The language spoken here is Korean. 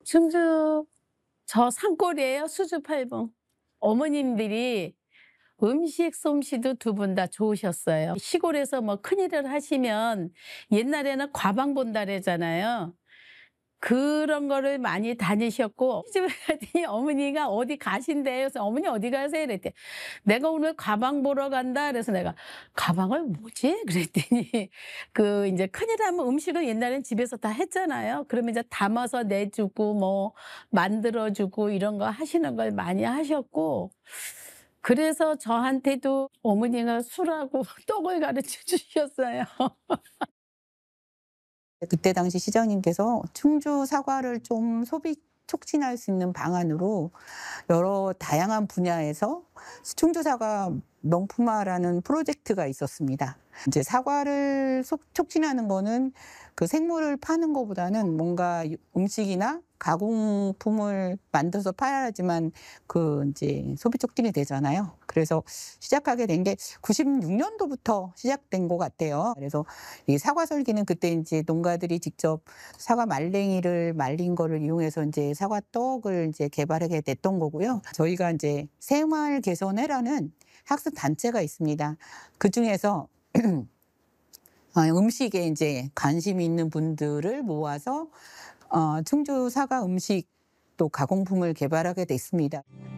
충주 저 산골이에요. 수주 8분. 어머님들이 음식 솜씨도 두 분 다 좋으셨어요. 시골에서 뭐 큰일을 하시면 옛날에는 과방 본다래잖아요. 그런 거를 많이 다니셨고 집에 갔더니 어머니가 어디 가신대요. 그래서 "어머니 어디 가세요?" 이랬더니 "내가 오늘 가방 보러 간다." 그래서 내가 "가방을 뭐지?" 그랬더니 그 인제 큰일하면 음식을 옛날엔 집에서 다 했잖아요. 그러면 이제 담아서 내주고 뭐 만들어 주고 이런 거 하시는 걸 많이 하셨고, 그래서 저한테도 어머니가 술하고 떡을 가르쳐 주셨어요. 그때 당시 시장님께서 충주 사과를 좀 소비 촉진할 수 있는 방안으로 여러 다양한 분야에서 충주 사과 명품화라는 프로젝트가 있었습니다. 이제 사과를 촉진하는 거는 그 생물을 파는 것보다는 뭔가 음식이나 가공품을 만들어서 팔아야지만 그 이제 소비 촉진이 되잖아요. 그래서 시작하게 된 게 96년도부터 시작된 것 같아요. 그래서 이 사과 설기는 그때 이제 농가들이 직접 사과 말랭이를 말린 거를 이용해서 이제 사과 떡을 이제 개발하게 됐던 거고요. 저희가 이제 생활 개선회라는 학습 단체가 있습니다. 그중에서 음식에 이제 관심이 있는 분들을 모아서 충주 사과 음식 또 가공품을 개발하게 됐습니다.